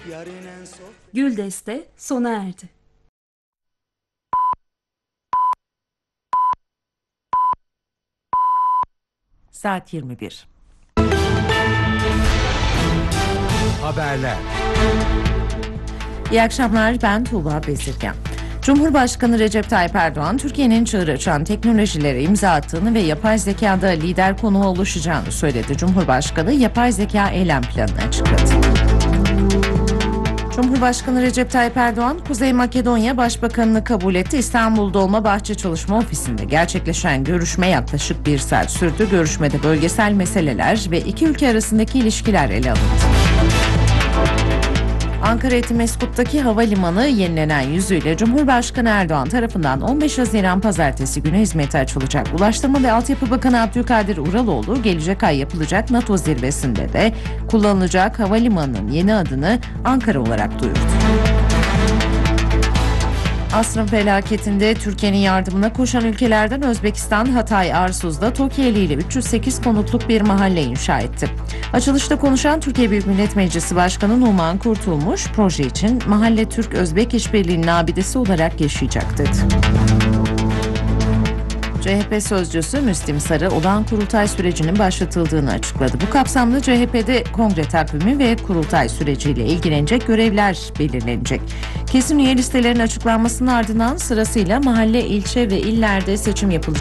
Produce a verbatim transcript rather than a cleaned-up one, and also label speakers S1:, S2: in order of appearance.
S1: Güldeste sona erdi.
S2: Saat yirmi bir.
S3: Haberler.
S2: İyi akşamlar, ben Tuğba Bezirgen. Cumhurbaşkanı Recep Tayyip Erdoğan, Türkiye'nin çığır açan teknolojilere imza attığını ve yapay zekada lider konuğu oluşacağını söyledi. Cumhurbaşkanı yapay zeka eylem planını açıkladı. Cumhurbaşkanı Recep Tayyip Erdoğan, Kuzey Makedonya Başbakanını kabul etti. İstanbul Dolmabahçe Çalışma Ofisi'nde gerçekleşen görüşme yaklaşık bir saat sürdü. Görüşmede bölgesel meseleler ve iki ülke arasındaki ilişkiler ele alındı. Ankara Etimeskut'taki havalimanı yenilenen yüzüyle Cumhurbaşkanı Erdoğan tarafından on beş Haziran Pazartesi günü hizmete açılacak. Ulaştırma ve Altyapı Bakanı Abdülkadir Uraloğlu gelecek ay yapılacak NATO zirvesinde de kullanılacak havalimanının yeni adını Ankara olarak duyurdu. Asrın felaketinde Türkiye'nin yardımına koşan ülkelerden Özbekistan, Hatay Arsuz'da TOKİ ile üç yüz sekiz konutluk bir mahalle inşa etti. Açılışta konuşan Türkiye Büyük Millet Meclisi Başkanı Numan Kurtulmuş, proje için mahalle Türk-Özbek işbirliğinin abidesi olarak yaşayacak dedi. C H P sözcüsü Müslim Sarı, olağan kurultay sürecinin başlatıldığını açıkladı. Bu kapsamda C H P'de kongre takvimi ve kurultay süreciyle ilgilenecek görevler belirlenecek. Kesin üye listelerinin açıklanmasının ardından sırasıyla mahalle, ilçe ve illerde seçim yapılacak.